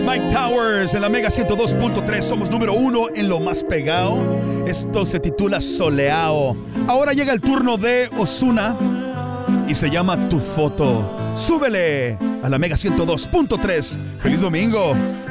Mike Towers en la Mega 102.3. Somos número 1 en lo más pegado. Esto se titula Soleao. Ahora llega el turno de Ozuna y se llama Tu Foto. Súbele a la Mega 102.3. ¡Feliz domingo!